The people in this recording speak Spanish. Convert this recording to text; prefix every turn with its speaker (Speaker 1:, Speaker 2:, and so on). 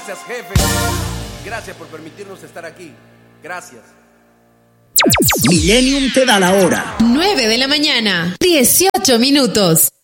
Speaker 1: Gracias, jefe. Gracias por permitirnos estar aquí. Gracias.
Speaker 2: Millennium te da la hora.
Speaker 3: 9 de la mañana, 18 minutos.